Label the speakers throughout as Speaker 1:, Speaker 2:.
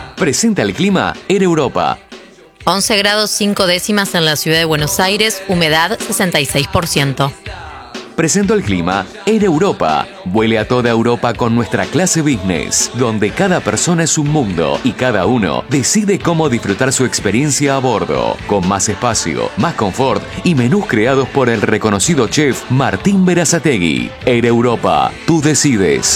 Speaker 1: Presenta el clima en Europa.
Speaker 2: 11 grados 5 décimas en la ciudad de Buenos Aires, humedad 66%.
Speaker 1: Presento el clima en Europa. Vuele a toda Europa con nuestra clase business, donde cada persona es un mundo y cada uno decide cómo disfrutar su experiencia a bordo, con más espacio, más confort y menús creados por el reconocido chef Martín Berazategui. Air Europa, tú decides.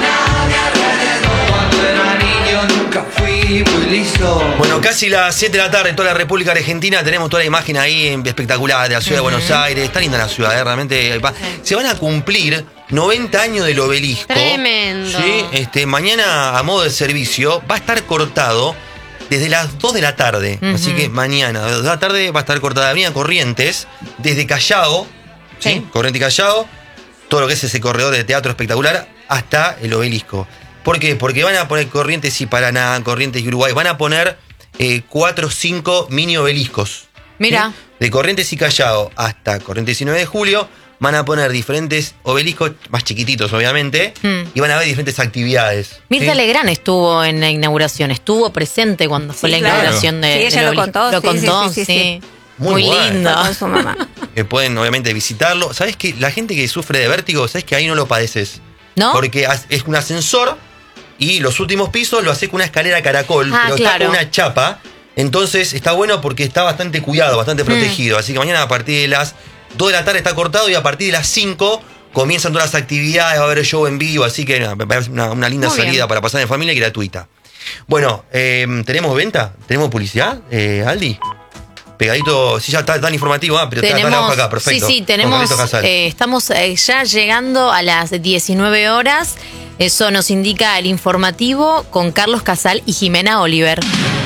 Speaker 3: Bueno, casi las 7 de la tarde en toda la República Argentina. Tenemos toda la imagen ahí espectacular de la ciudad de Buenos Aires. Está linda la ciudad, realmente. Se van a cumplir 90 años del obelisco.
Speaker 2: Tremendo.
Speaker 3: ¿Sí? Mañana, a modo de servicio, va a estar cortado desde las 2 de la tarde. Así que mañana, a las 2 de la tarde, va a estar cortada la avenida Corrientes, desde Callao, ¿sí? Corrientes y Callao, todo lo que es ese corredor de teatro espectacular, hasta el obelisco. ¿Por qué? Porque van a poner Corrientes y Paraná, Corrientes y Uruguay. Van a poner 4 o 5 mini obeliscos.
Speaker 2: Mira.
Speaker 3: ¿Sí? De Corrientes y Callao hasta Corrientes y 9 de julio van a poner diferentes obeliscos, más chiquititos obviamente, y van a haber diferentes actividades.
Speaker 2: Mirta Legrand estuvo en la inauguración, estuvo presente cuando fue la inauguración de.
Speaker 4: Sí, ella lo contó.
Speaker 2: Lo contó, sí. Muy lindo.
Speaker 4: Con su mamá.
Speaker 3: Pueden obviamente visitarlo. ¿Sabes que la gente que sufre de vértigo, sabes que ahí no lo padeces?
Speaker 2: ¿No?
Speaker 3: Porque es un ascensor. Y los últimos pisos lo haces con una escalera caracol, pero está con una chapa. Entonces está bueno porque está bastante cuidado, bastante protegido. Así que mañana a partir de las 2 de la tarde está cortado y a partir de las 5 comienzan todas las actividades, va a haber el show en vivo. Así que una linda
Speaker 2: Muy
Speaker 3: salida
Speaker 2: bien.
Speaker 3: para pasar en familia y gratuita. Bueno, ¿tenemos venta? ¿Tenemos publicidad, Aldi? Pegadito, sí, ya está tan informativo, pero está la hoja acá, perfecto.
Speaker 2: Sí, tenemos, estamos ya llegando a las 19 horas. Eso nos indica el informativo con Carlos Casal y Jimena Oliver.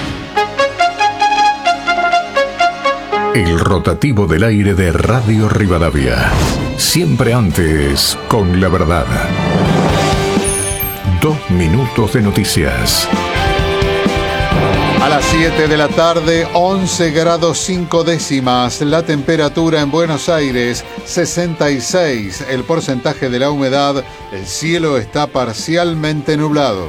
Speaker 5: El rotativo del aire de Radio Rivadavia. Siempre antes con la verdad. 2 minutos de noticias.
Speaker 6: A las 7 de la tarde, 11 grados 5 décimas. La temperatura en Buenos Aires, 66. El porcentaje de la humedad, el cielo está parcialmente nublado.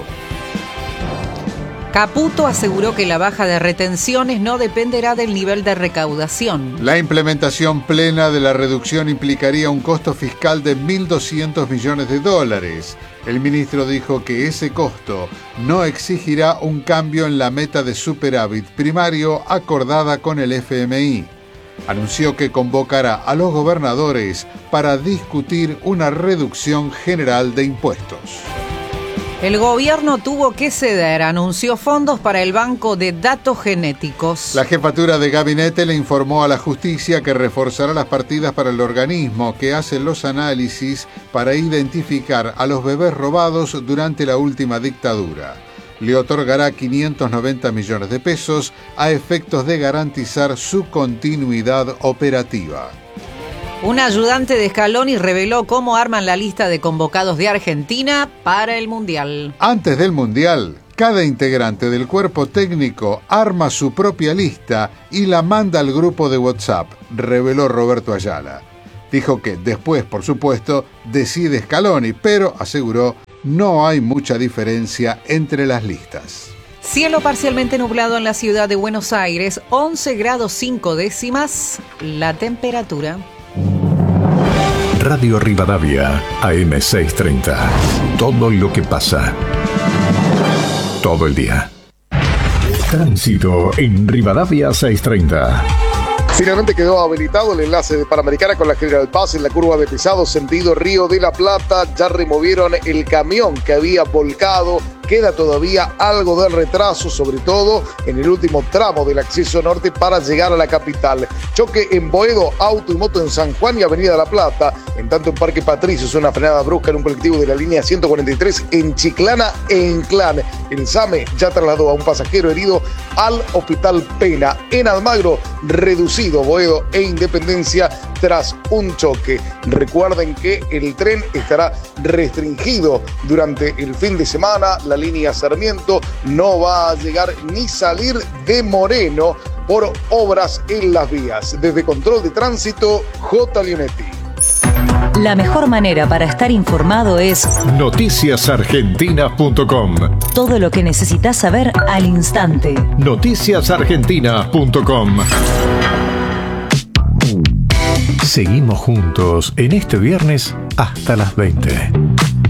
Speaker 7: Caputo aseguró que la baja de retenciones no dependerá del nivel de recaudación.
Speaker 6: La implementación plena de la reducción implicaría un costo fiscal de $1.200 millones. El ministro dijo que ese costo no exigirá un cambio en la meta de superávit primario acordada con el FMI. Anunció que convocará a los gobernadores para discutir una reducción general de impuestos.
Speaker 7: El gobierno tuvo que ceder, anunció fondos para el banco de datos genéticos.
Speaker 6: La jefatura de gabinete le informó a la justicia que reforzará las partidas para el organismo que hace los análisis para identificar a los bebés robados durante la última dictadura. Le otorgará 590 millones de pesos a efectos de garantizar su continuidad operativa.
Speaker 7: Un ayudante de Scaloni reveló cómo arman la lista de convocados de Argentina para el Mundial.
Speaker 6: Antes del Mundial, cada integrante del cuerpo técnico arma su propia lista y la manda al grupo de WhatsApp, reveló Roberto Ayala. Dijo que después, por supuesto, decide Scaloni, pero aseguró no hay mucha diferencia entre las listas.
Speaker 7: Cielo parcialmente nublado en la ciudad de Buenos Aires, 11 grados 5 décimas, la temperatura.
Speaker 5: Radio Rivadavia, AM630. Todo lo que pasa. Todo el día. Tránsito en Rivadavia 630.
Speaker 8: Finalmente quedó habilitado el enlace de Panamericana con la General Paz en la curva de Pesado, sentido Río de la Plata. Ya removieron el camión que había volcado. Queda todavía algo de retraso, sobre todo en el último tramo del acceso norte para llegar a la capital. Choque en Boedo, auto y moto en San Juan y Avenida La Plata. En tanto en Parque Patricios, una frenada brusca en un colectivo de la línea 143 en Chiclana e Inclán. El SAME ya trasladó a un pasajero herido al Hospital Pena. En Almagro, reducido Boedo e Independencia tras un choque. Recuerden que el tren estará restringido durante el fin de semana. La línea Sarmiento no va a llegar ni salir de Moreno por obras en las vías. Desde Control de Tránsito, J. Leonetti.
Speaker 7: La mejor manera para estar informado es
Speaker 5: noticiasargentinas.com.
Speaker 7: todo lo que necesitas saber al instante.
Speaker 5: noticiasargentinas.com. Seguimos juntos en este viernes hasta las 20.